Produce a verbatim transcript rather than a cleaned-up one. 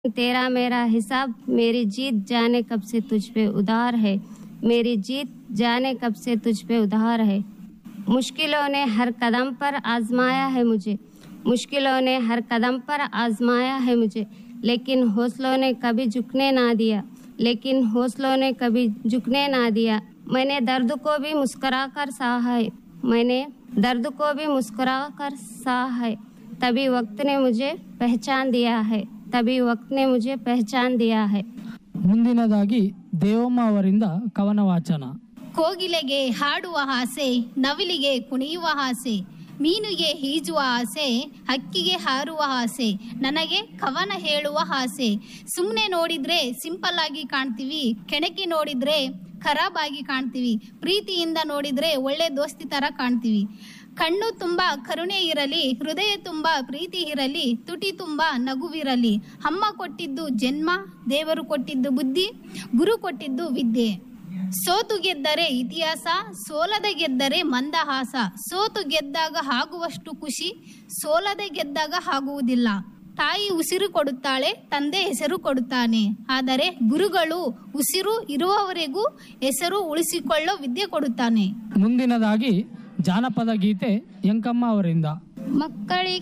तेरा मेरा हिसाब, मेरी जीत जाने कब से तुझ पे उधार है, मेरी जीत जाने कब से तुझ पे उधार है। मुश्किलों ने हर कदम पर आजमाया है मुझे, मुश्किलों ने हर कदम पर आजमाया है मुझे, लेकिन हौसलों ने कभी झुकने ना दिया, लेकिन हौसलों ने कभी झुकने ना दिया। मैंने दर्द को भी मुस्कुरा कर सहा है, मैंने दर्द को भी मुस्कुरा कर सहा है, तभी वक्त ने मुझे पहचान दिया है, तभी वक्त ने मुझे पहचान दिया है। ಮುಂದಿನದಾಗಿ ದೇವಮ್ಮ ಅವರಿಂದ ಕವನ ವಾಚನ. ಕೋಗಿಲೆಗೆ ಹಾಡುವ ಆಸೆ, ನವಿಲಿಗೆ ಕುಣಿಯುವ ಆಸೆ, ಮೀನಿಗೆ ಈಜುವ ಆಸೆ, ಹಕ್ಕಿಗೆ ಹಾರುವ ಆಸೆ, ನನಗೆ ಕವನ ಹೇಳುವ ಆಸೆ. ಸುಮ್ಮನೆ ನೋಡಿದ್ರೆ ಸಿಂಪಲ್ ಆಗಿ ಕಾಣ್ತೀವಿ, ಕೆಣಕಿ ನೋಡಿದ್ರೆ ಖರಾಬ್ ಆಗಿ ಕಾಣ್ತೀವಿ, ಪ್ರೀತಿಯಿಂದ ನೋಡಿದ್ರೆ ಒಳ್ಳೆ ದೋಸ್ತಿ ತರ ಕಾಣ್ತೀವಿ. ಕಣ್ಣು ತುಂಬಾ ಕರುಣೆ ಇರಲಿ, ಹೃದಯ ತುಂಬಾ ಪ್ರೀತಿ ಇರಲಿ, ತುಟಿ ತುಂಬಾ ನಗುವಿರಲಿ. ಅಮ್ಮ ಕೊಟ್ಟಿದ್ದು ಜನ್ಮ, ದೇವರು ಕೊಟ್ಟಿದ್ದು ಬುದ್ಧಿ, ಗುರು ಕೊಟ್ಟಿದ್ದು ವಿದ್ಯೆ. ಸೋತು ಗೆದ್ದರೆ ಇತಿಹಾಸ, ಸೋಲದೆ ಗೆದ್ದರೆ ಮಂದಹಾಸ. ಸೋತು ಗೆದ್ದಾಗ ಆಗುವಷ್ಟು ಖುಷಿ, ಸೋಲದೆ ಗೆದ್ದಾಗ ಆಗುವುದಿಲ್ಲ. ತಾಯಿ ಉಸಿರು ಕೊಡುತ್ತಾಳೆ, ತಂದೆ ಹೆಸರು ಕೊಡುತ್ತಾನೆ, ಆದರೆ ಗುರುಗಳು ಉಸಿರು ಇರುವವರೆಗೂ ಹೆಸರು ಉಳಿಸಿಕೊಳ್ಳೋ ವಿದ್ಯೆ ಕೊಡುತ್ತಾನೆ. ಮುಂದಿನದಾಗಿ ಜಾನಪದ ಗೀತೆ ಎಂಕಮ್ಮ ಅವರಿಂದ. ಮಕ್ಕಳಿಗೆ